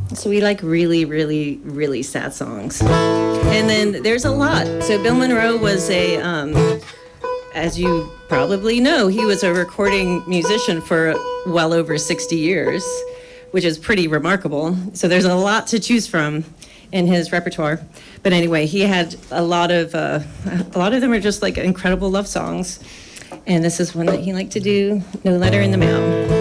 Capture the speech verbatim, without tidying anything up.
So we like really, really, really sad songs. And then there's a lot. So Bill Monroe was a, um, as you probably know, he was a recording musician for well over sixty years, which is pretty remarkable. So there's a lot to choose from in his repertoire. But anyway, he had a lot of, uh, a lot of them are just like incredible love songs. And this is one that he liked to do, No Letter in the Mail.